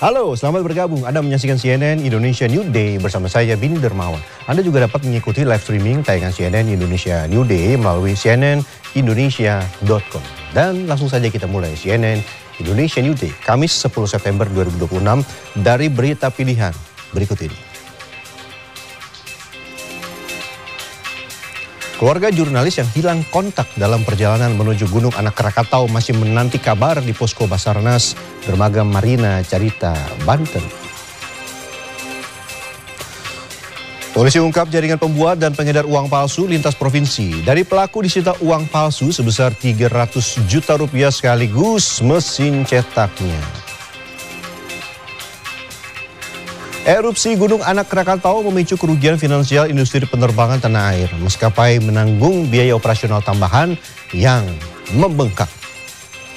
Halo, selamat bergabung. Anda menyaksikan CNN Indonesia New Day bersama saya, Bini Dermawan. Anda juga dapat mengikuti live streaming tayangan CNN Indonesia New Day melalui cnnindonesia.com. Dan langsung saja kita mulai CNN Indonesia New Day, Kamis 10 September 2026 dari berita pilihan berikut ini. Keluarga jurnalis yang hilang kontak dalam perjalanan menuju Gunung Anak Krakatau masih menanti kabar di posko Basarnas Dermaga Marina Carita, Banten. Polisi ungkap jaringan pembuat dan pengedar uang palsu lintas provinsi. Dari pelaku disita uang palsu sebesar 300 juta rupiah sekaligus mesin cetaknya. Erupsi Gunung Anak Krakatau memicu kerugian finansial industri penerbangan tanah air. Maskapai menanggung biaya operasional tambahan yang membengkak.